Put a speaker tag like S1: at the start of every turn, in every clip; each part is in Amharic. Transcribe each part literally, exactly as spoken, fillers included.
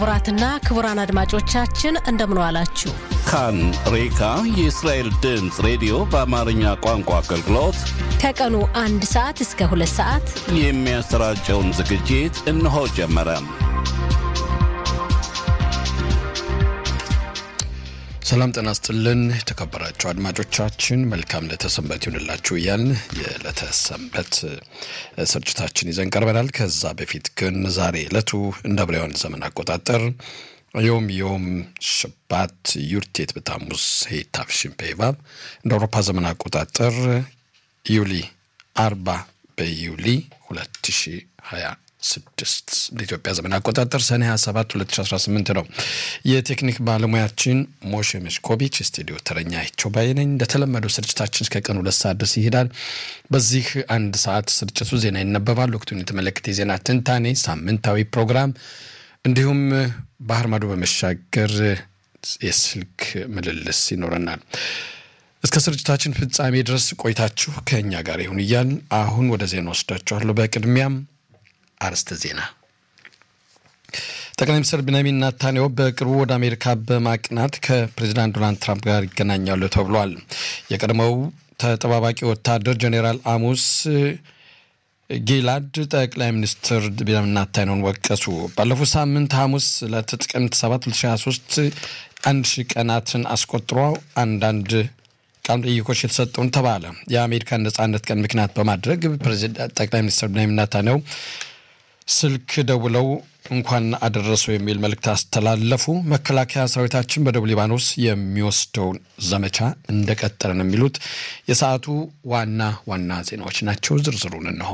S1: ክቡራትና ክቡራን አድማጮቻችን እንደምን ዋላችሁ።
S2: ካን ሬካ የእስራኤል ድምጽ ሬዲዮ በአማርኛ ቋንቋ አገልግሎት
S1: ከቀኑ አንድ ሰዓት እስከ ሁለት ሰዓት
S2: የሚያሰራጨውን ዝግጅት እነሆ ጀመረ።
S3: ሰላም ጤና ይስጥልን ተከበራችሁ አድማጮቻችን፣ መልካም ለተሰንበት ይሁንላችሁ እያልን የለተሰንበት ስርጭታችን ይዘን ቀርበናል። ከዛ በፊት ግን ዛሬ ዕለቱ እንደ ብራውያን ዘመን አቆጣጠር ዮም ዮም ሽባት ዩርቴት በታሙስ ሄታፍሽን በይባብ እንደ አውሮፓ ዘመን አቆጣጠር ዩሊ አርባ በዩሊ ሁለት ሺህ ሃያ ስድስት ለኢትዮጵያ ዘመን አቆጣጠር ሰኔ ሃያ ሰባት ሁለት ሺህ አስራ ስምንት ነው። የቴክኒክ ባለሙያችን ሞሼ መስኮቪች፣ ስቱዲዮ ተረኛ ይቾባይነኝ። እንደተለመደው ስርጭታችን እስከ ቀን ሁለት ሰዓት ድረስ ይሄዳል። በዚህ አንድ ሰዓት ስርጭቱ ዜና ይነበባል። ወቅቱን የተመለከተ የዜና ትንታኔ፣ ሳምንታዊ ፕሮግራም እንዲሁም ባህር ማዶ በመሻገር የስልክ ምልልስ ይኖረናል። እስከ ስርጭታችን ፍጻሜ ድረስ ቆይታችሁ ከኛ ጋር ይሁን እያልን አሁን ወደ ዜና ወስዳችኋለሁ። በቅድሚያም አርስተ ዜና። ጠቅላይ ሚኒስትር ቢንያሚን ኔታንያሁ በቅርቡ ወደ አሜሪካ በማቅናት ከፕሬዝዳንት ዶናልድ ትራምፕ ጋር ይገናኛሉ ተብሏል። የቀድሞው ተጠባባቂ ወታደር ጄኔራል አሞስ ጊላድ ጠቅላይ ሚኒስትር ቢንያሚን ኔታንያሁን ወቀሱ። ባለፈው ሳምንት ሐሙስ ለጥቅምት ሰባት ሁለት ሺህ ሃያ ሶስት አንድ ሺህ ቀናትን አስቆጥሮ አንዳንድ ቃል ጠይቆች የተሰጠውን ተባለ። የአሜሪካን ነጻነት ቀን ምክንያት በማድረግ ፕሬዝዳንት ጠቅላይ ሚኒስትር ቢንያሚን ኔታንያሁ ስልክ ደውለው እንኳን አደረሰው የሚል መልእክት አስተላለፉ። መከላከያ ሰራዊታችን በደቡብ ሊባኖስ የሚወስደውን ዘመቻ እንደቀጠለ ነው የሚሉት የሰዓቱ ዋና ዋና ዜናዎች ናቸው። ዝርዝሩን እንሆ።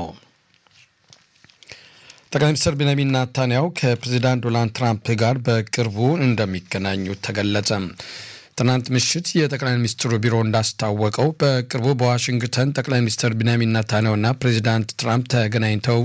S3: ጠቅላይ ሚኒስትር ቢንያሚን ኔታንያሁ ከፕሬዝዳንት ዶናልድ ትራምፕ ጋር በቅርቡ እንደሚገናኙ ተገለጸ። ትናንት ምሽት የጠቅላይ ሚኒስትሩ ቢሮ እንዳስታወቀው በቅርቡ በዋሽንግተን ጠቅላይ ሚኒስትር ቢንያሚን ኔታንያሁና ፕሬዝዳንት ትራምፕ ተገናኝተው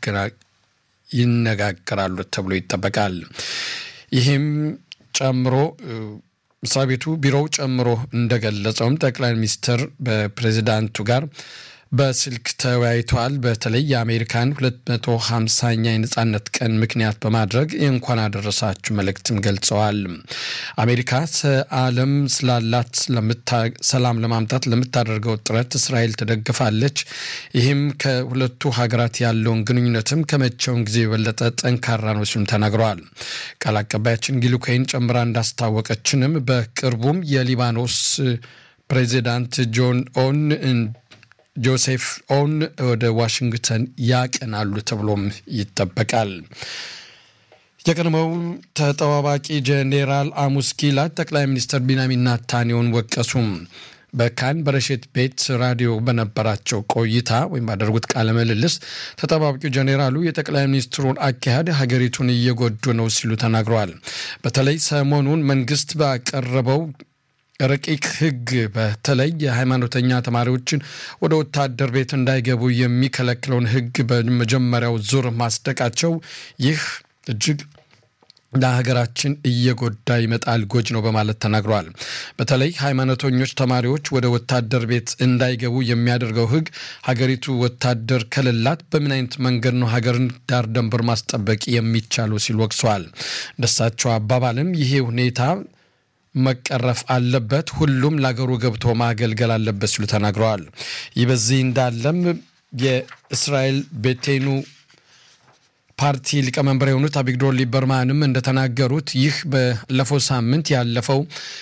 S3: ይነጋገራሉ ተብሎ ይጠበቃል። ይህም ጨምሮ መስሪያ ቤቱ ቢሮው ጨምሮ እንደገለጸውም ጠቅላይ ሚኒስትር በፕሬዝዳንቱ ጋር በስልክ ተወያይተዋል። በተለይ የአሜሪካን ሁለት መቶ ሃምሳኛ የነጻነት ቀን ምክንያት በማድረግ እንኳን አደረሳችሁ መልእክትም ገልጸዋል። አሜሪካ ዓለም ስላላት ሰላም ለማምጣት ለምታደርገው ጥረት እስራኤል ትደግፋለች። ይህም ከሁለቱ ሀገራት ያለውን ግንኙነትም ከመቼውም ጊዜ የበለጠ ጠንካራ ነው ሲሉም ተናግረዋል። ቃል አቀባያችን ጊሉ ኮይን ጨምራ እንዳስታወቀችንም በቅርቡም የሊባኖስ ፕሬዚዳንት ጆን ኦን ጆሴፍ ኦን ወደ ዋሽንግተን ያቀናሉ ተብሎም ይጠበቃል። የቀድሞው ተጠባባቂ ጄኔራል አሞስ ጊላድ ጠቅላይ ሚኒስትር ቢንያሚን ኔታንያሁን ወቀሱም። በካን በረሽት ቤት ራዲዮ በነበራቸው ቆይታ ወይም ባደረጉት ቃለ ምልልስ ተጠባባቂው ጄኔራሉ የጠቅላይ ሚኒስትሩን አካሄድ ሀገሪቱን እየጎዱ ነው ሲሉ ተናግረዋል። በተለይ ሰሞኑን መንግስት ባቀረበው ረቂቅ ህግ በተለይ የሃይማኖተኛ ተማሪዎችን ወደ ወታደር ቤት እንዳይገቡ የሚከለክለውን ህግ በመጀመሪያው ዙር ማስደቃቸው ይህ እጅግ ለሀገራችን እየጎዳ ይመጣል፣ ጎጅ ነው በማለት ተናግረዋል። በተለይ ሃይማኖተኞች ተማሪዎች ወደ ወታደር ቤት እንዳይገቡ የሚያደርገው ህግ ሀገሪቱ ወታደር ከሌላት በምን አይነት መንገድ ነው ሀገርን ዳር ደንበር ማስጠበቅ የሚቻለው ሲሉ ወቅሰዋል። እንደሳቸው አባባልም ይሄ ሁኔታ መቀረፍ አለበት፣ ሁሉም ለሀገሩ ገብቶ ማገልገል አለበት ሲሉ ተናግረዋል። ይህ በዚህ እንዳለም የእስራኤል ቤቴኑ ፓርቲ ሊቀመንበር የሆኑት አቪግዶር ሊበርማንም እንደተናገሩት ይህ ባለፈው ሳምንት ያለፈው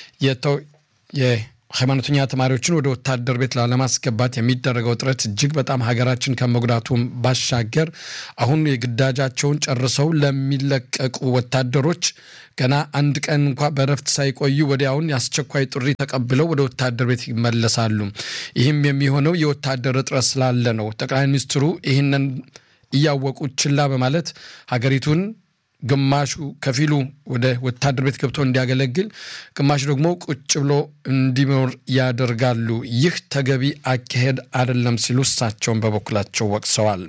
S3: የሃይማኖተኛ ተማሪዎችን ወደ ወታደር ቤት ለማስገባት የሚደረገው ጥረት እጅግ በጣም ሀገራችን ከመጉዳቱም ባሻገር አሁን የግዳጃቸውን ጨርሰው ለሚለቀቁ ወታደሮች ገና አንድ ቀን እንኳን በረፍት ሳይቆዩ ወዲያውን ያስቸኳይ ጥሪ ተቀብለው ወደ ወታደር ቤት ይመለሳሉ። ይህም የሚሆነው የወታደር እጥረት ስላለ ነው። ጠቅላይ ሚኒስትሩ ይህንን እያወቁ ችላ በማለት ሀገሪቱን ግማሹ ከፊሉ ወደ ወታደር ቤት ገብቶ እንዲያገለግል፣ ግማሹ ደግሞ ቁጭ ብሎ እንዲኖር ያደርጋሉ። ይህ ተገቢ አካሄድ አይደለም ሲሉ እሳቸውን በበኩላቸው ወቅሰዋል።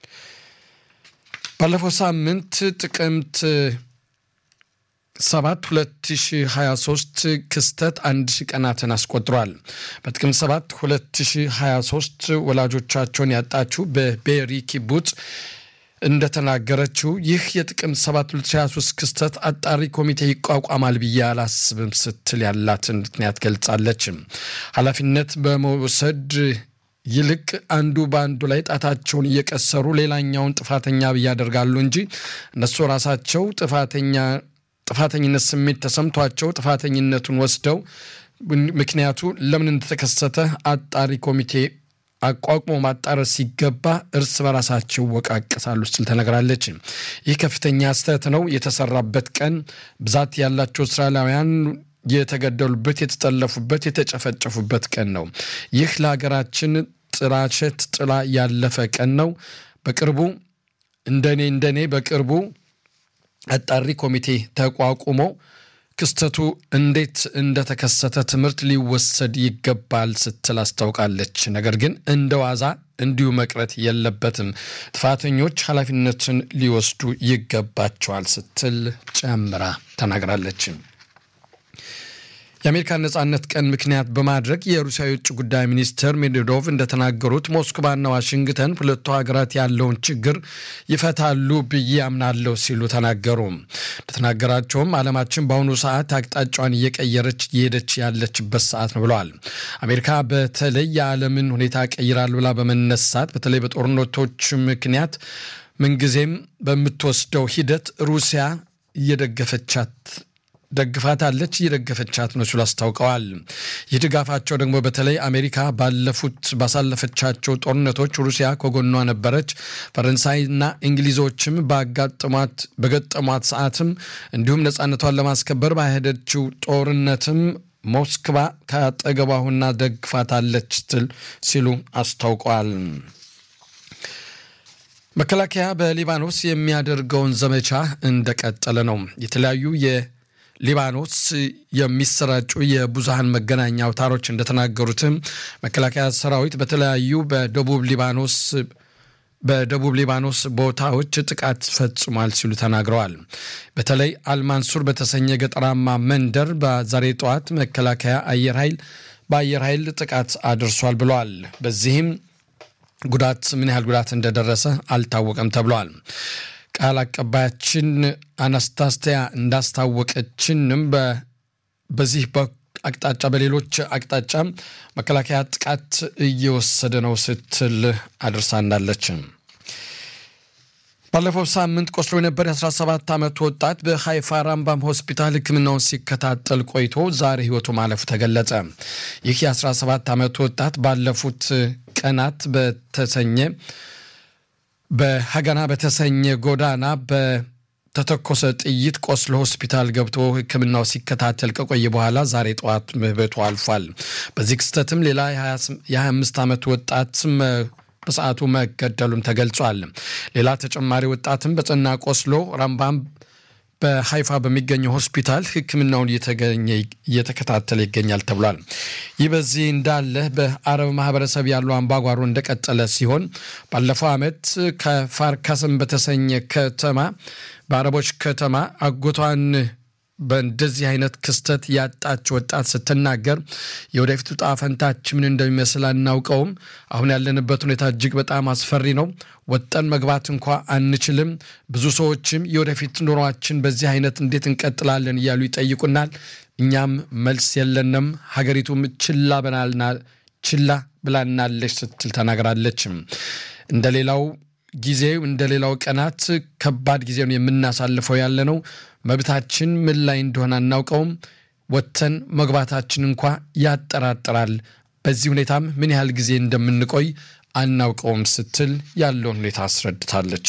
S3: ባለፈው ሳምንት ጥቅምት ሰባት ሁለት ሺህ ሃያ ሶስት ክስተት አንድ ሺህ ቀናትን አስቆጥሯል። በጥቅምት ሰባት ሁለት ሺህ ሃያ ሶስት ወላጆቻቸውን ያጣችው በቤሪ ኪቡትዝ እንደተናገረችው ይህ የጥቅምት ሰባት ሁለት ሺህ ሃያ ሶስት ክስተት አጣሪ ኮሚቴ ይቋቋማል ብዬ አላስብም ስትል ያላትን ምክንያት ገልጻለች። ኃላፊነት በመውሰድ ይልቅ አንዱ ባንዱ ላይ ጣታቸውን እየቀሰሩ ሌላኛውን ጥፋተኛ ያደርጋሉ እንጂ እነሱ ራሳቸው ጥፋተኛ ጥፋተኝነት ስሜት ተሰምቷቸው ጥፋተኝነቱን ወስደው ምክንያቱ ለምን እንደተከሰተ አጣሪ ኮሚቴ አቋቁሞ ማጣራት ሲገባ እርስ በራሳቸው ወቃቀሳሉ ስትል ተነግራለች። ይህ ከፍተኛ ስህተት ነው። የተሰራበት ቀን ብዛት ያላቸው እስራኤላውያን የተገደሉበት የተጠለፉበት የተጨፈጨፉበት ቀን ነው። ይህ ለሀገራችን ጥላሸት ጥላ ያለፈ ቀን ነው። በቅርቡ እንደኔ እንደኔ በቅርቡ አጣሪ ኮሚቴ ተቋቁሞ ክስተቱ እንዴት እንደተከሰተ ትምህርት ሊወሰድ ይገባል ስትል አስታውቃለች። ነገር ግን እንደዋዛ እንዲሁ መቅረት የለበትም፣ ጥፋተኞች ኃላፊነትን ሊወስዱ ይገባቸዋል ስትል ጨምራ ተናግራለች። የአሜሪካ ነጻነት ቀን ምክንያት በማድረግ የሩሲያ የውጭ ጉዳይ ሚኒስትር ሜድቬዴቭ እንደተናገሩት ሞስኮቫና ዋሽንግተን ሁለቱ ሀገራት ያለውን ችግር ይፈታሉ ብዬ አምናለሁ ሲሉ ተናገሩ። እንደተናገራቸውም ዓለማችን በአሁኑ ሰዓት አቅጣጫዋን እየቀየረች እየሄደች ያለችበት ሰዓት ነው ብለዋል። አሜሪካ በተለይ የዓለምን ሁኔታ ቀይራል ብላ በመነሳት በተለይ በጦርነቶች ምክንያት ምንጊዜም በምትወስደው ሂደት ሩሲያ እየደገፈቻት ደግፋታለች እየደገፈቻት ነው ሲሉ አስታውቀዋል። ይህ ድጋፋቸው ደግሞ በተለይ አሜሪካ ባለፉት ባሳለፈቻቸው ጦርነቶች ሩሲያ ከጎኗ ነበረች፣ ፈረንሳይና እንግሊዞችም ባጋጠሟት በገጠሟት ሰዓትም እንዲሁም ነጻነቷን ለማስከበር ባሄደችው ጦርነትም ሞስክቫ ካጠገቧ ሆና ደግፋታለች ሲሉ አስታውቀዋል። መከላከያ በሊባኖስ የሚያደርገውን ዘመቻ እንደቀጠለ ነው። የተለያዩ የ ሊባኖስ የሚሰራጩ የብዙሃን መገናኛ አውታሮች እንደተናገሩትም መከላከያ ሰራዊት በተለያዩ በደቡብ ሊባኖስ በደቡብ ሊባኖስ ቦታዎች ጥቃት ፈጽሟል ሲሉ ተናግረዋል። በተለይ አልማንሱር በተሰኘ ገጠራማ መንደር በዛሬ ጠዋት መከላከያ አየር ኃይል በአየር ኃይል ጥቃት አድርሷል ብለዋል። በዚህም ጉዳት ምን ያህል ጉዳት እንደደረሰ አልታወቀም ተብሏል። ቃል አቀባያችን አናስታስቲያ እንዳስታወቀችንም በዚህ አቅጣጫ በሌሎች አቅጣጫ መከላከያ ጥቃት እየወሰደ ነው ስትል አድርሳናለች። ባለፈው ሳምንት ቆስሎ የነበረ አስራ ሰባት ዓመት ወጣት በሃይፋ ራምባም ሆስፒታል ሕክምናውን ሲከታተል ቆይቶ ዛሬ ህይወቱ ማለፉ ተገለጸ። ይህ የአስራ ሰባት ዓመት ወጣት ባለፉት ቀናት በተሰኘ በሀገና በተሰኘ ጎዳና በተተኮሰ ጥይት ቆስሎ ሆስፒታል ገብቶ ሕክምናው ሲከታተል ከቆየ በኋላ ዛሬ ጠዋት ህይወቱ አልፏል። በዚህ ክስተትም ሌላ የ ሃያ አምስት ዓመት ወጣት በሰዓቱ መገደሉም ተገልጿል። ሌላ ተጨማሪ ወጣትም በጽና ቆስሎ ራምባም በሃይፋ በሚገኘው ሆስፒታል ሕክምናውን እየተገኘ እየተከታተለ ይገኛል ተብሏል። ይህ በዚህ እንዳለ በአረብ ማህበረሰብ ያለው አምባጓሮ እንደቀጠለ ሲሆን ባለፈው ዓመት ከፋርካስም በተሰኘ ከተማ በአረቦች ከተማ አጎቷን በእንደዚህ አይነት ክስተት ያጣች ወጣት ስትናገር የወደፊቱ ዕጣ ፈንታችን ምን እንደሚመስል አናውቀውም። አሁን ያለንበት ሁኔታ እጅግ በጣም አስፈሪ ነው። ወጣን መግባት እንኳን አንችልም። ብዙ ሰዎችም የወደፊት ኑሯችን በዚህ አይነት እንዴት እንቀጥላለን እያሉ ይጠይቁናል። እኛም መልስ የለንም። ሀገሪቱም ችላ በናልና ችላ ብላናለች ስትል ተናግራለች። እንደሌላው ጊዜው እንደሌላው ቀናት ከባድ ጊዜውን የምናሳልፈው ያለ ነው። መብታችን ምን ላይ እንደሆነ አናውቀውም። ወተን መግባታችን እንኳን ያጠራጥራል። በዚህ ሁኔታም ምን ያህል ጊዜ እንደምንቆይ አናውቀውም ስትል ያለውን ሁኔታ አስረድታለች።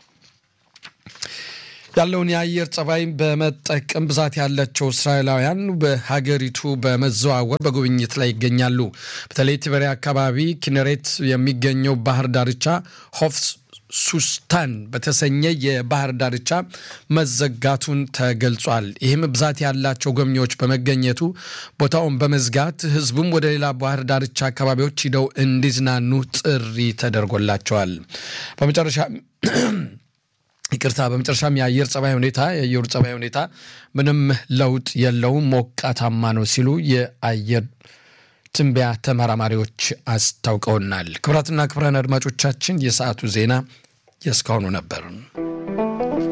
S3: ያለውን የአየር ጸባይ በመጠቀም ብዛት ያላቸው እስራኤላውያን በሀገሪቱ በመዘዋወር በጉብኝት ላይ ይገኛሉ። በተለይ ትበሪያ አካባቢ ኪነሬት የሚገኘው ባህር ዳርቻ ሆፍስ ሱስታን በተሰኘ የባህር ዳርቻ መዘጋቱን ተገልጿል። ይህም ብዛት ያላቸው ጎብኚዎች በመገኘቱ ቦታውን በመዝጋት ህዝቡም ወደ ሌላ ባህር ዳርቻ አካባቢዎች ሄደው እንዲዝናኑ ጥሪ ተደርጎላቸዋል። በመጨረሻ ይቅርታ በመጨረሻም የአየር ጸባይ ሁኔታ የአየር ጸባይ ሁኔታ ምንም ለውጥ የለውም፣ ሞቃታማ ነው ሲሉ የአየር ትንበያ ተመራማሪዎች አስታውቀውናል። ክብራትና ክብራን አድማጮቻችን የሰዓቱ ዜና የእስካሁኑ ነበር።